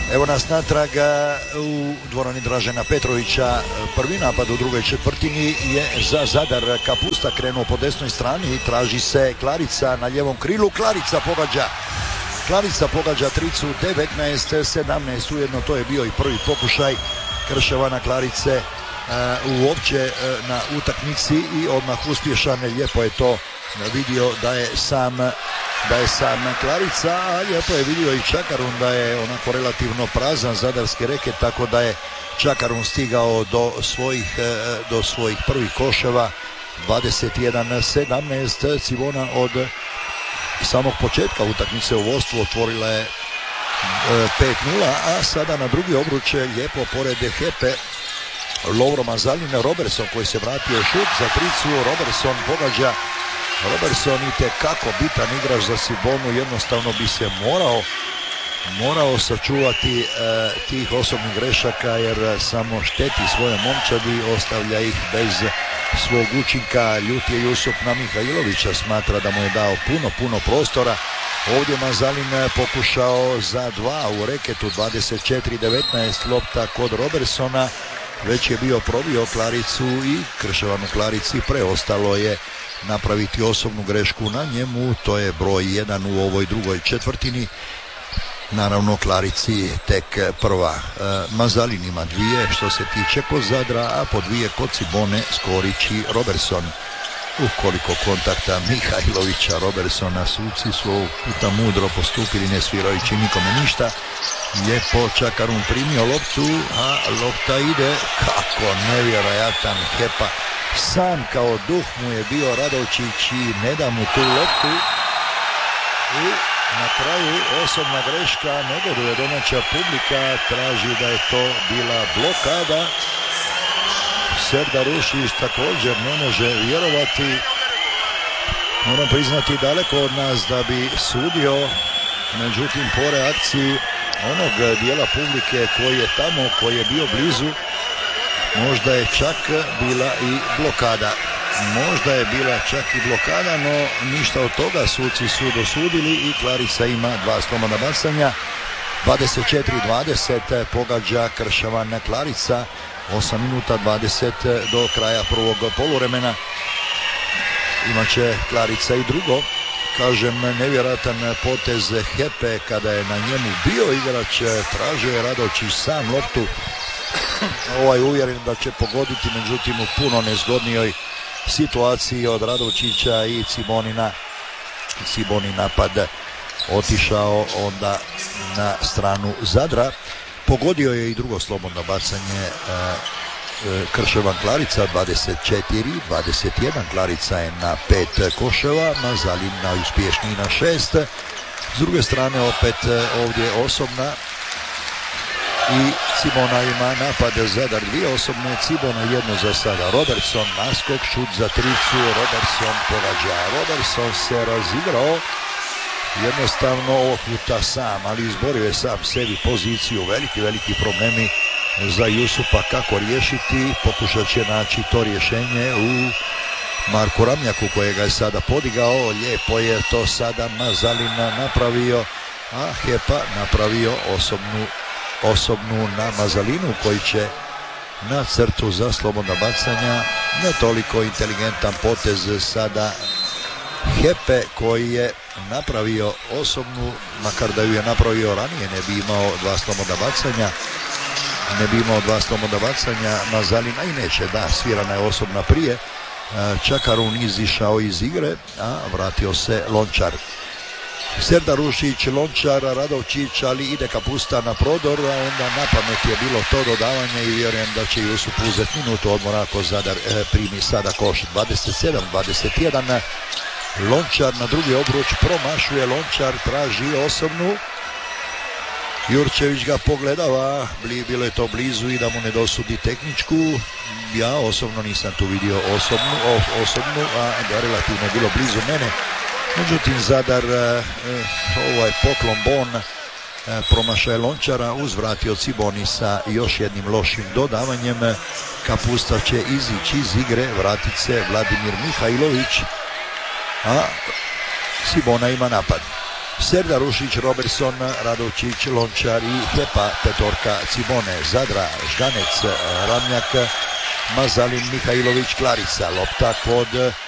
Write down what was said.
Evo nas natrag u dvorani Dražena Petrovića. Prvi napad u drugoj četvrtini je za Zadar. Kapusta krenuo po desnoj strani, traži se Klarica na ljevom krilu. Klarica pogađa tricu, 19-17, ujedno to je bio i prvi pokušaj Krševana Klarice uopće na utakmici i odmah uspješan. Lijepo je to vidio da je sam Klarica, a lijepo je vidio i Čakarun da je onako relativno prazan zadarski reket, tako da je Čakarun stigao do svojih prvih koševa. 21-17, Cibona od samog početka utakmice u vodstvu otvorila je 5-0, a sada na drugi obruč lijepo pored Hepe Lovro Mazalin, Robertson koji se vratio šut za tricu, Robertson pogađa. Robertson itekako bitan igrač za Cibonu, jednostavno bi se morao sačuvati tih osobnih grešaka, jer samo šteti svoje momčadi, ostavlja ih bez svog učinka. Ljut je Jusup na Mihajlovića, smatra da mu je dao puno prostora. Ovdje Mazalin pokušao za dva u reketu, 24-19, lopta kod Robertsona, već je bio probio Klaricu i Krševanu Klarici preostalo je napraviti osobnu grešku na njemu. To je broj 1 u ovoj drugoj četvrtini. Naravno Klarici tek prva. Mazalin ima dvije što se tiče kod Zadra, a po dvije kod Cibone, Skorić i Robertson. Ukoliko kontakta Mihajlovića, Robertsona, suci su ovog puta mudro postupili, ne svirajući nikome ništa. Lijepo Čakarun primio loptu, a lopta ide, kako nevjerojatan Hepa. Sam kao duh mu je bio Radovčić i ne da mu tu loptu. I na kraju osobna greška, negoduje domaća publika, traži da je to bila blokada. Serdar Rušić također ne može vjerovati, moram priznati daleko od nas da bi sudio, međutim po reakciji onog dijela publike koji je tamo, koji je bio blizu, možda je čak bila i blokada. No ništa od toga, suci su dosudili i Klarica ima dva slobodna bacanja. 24-20 pogađa Krševan Klarica, 8 minuta 20 do kraja prvog poluvremena. Imaće Klarica i drugo. Kažem, nevjerojatan potez Hepe kada je na njemu bio igrač, tražio je Radovčić sam loptu. Uvjeren da će pogoditi, međutim u puno nezgodnijoj situaciji od Radovčića i Cibonin napad otišao onda na stranu Zadra. Pogodio je i drugo slobodno bacanje Krševan Klarica, 24-21, Klarica je na 5 koševa, Mazalin najuspješniji na 6. S druge strane opet ovdje osobna i Cibona ima napad. Zadar dvije osobne, Cibona jedno za sada. Robertson naskok, šut za tricu, Robertson pogađa. Robertson se razigrao, jednostavno ovog puta sam, ali izborio je sam sebi poziciju. Veliki problemi za Jusupa kako riješiti. Pokušat će naći to rješenje u Marku Ramljaku kojega je sada podigao. Lijepo je to sada Mazalin napravio, a Hepa napravio osobnu na Mazalinu koji će na crtu za slobodna bacanja. Ne toliko inteligentan potez sada Hepe koji je napravio osobnu, makar da ju je napravio ranije ne bi imao dva slobodna bacanja Mazalina i neće, svirana je osobna prije. Čakarun izišao iz igre, a vratio se Lončar. Serdar Rušić, Lončar, Radovčić, ali ide Kapusta na prodor, a onda na pamet je bilo to dodavanje i vjerujem da će Jusup uzeti minutu odmora ako Zadar primi sada koš. 27-21, Lončar na drugi obruč, promašuje Lončar, traži osobnu. Jurčević ga pogledava, bilo je to blizu i da mu ne dosudi tehničku. Ja osobno nisam tu vidio osobnu, a da relativno je bilo blizu mene. Međutim, Zadar, poklon Bon, promašaj Lončara, uzvratio Ciboni sa još jednim lošim dodavanjem. Kapusta će izići iz igre, vratit se Vladimir Mihajlović, a Cibona ima napad. Serda Rušić, Robertson, Radovčić, Lončar i Hepa, petorka Cibone, Zadra, Žganec, Ramljak, Mazalin, Mihajlović, Klarica, lopta kod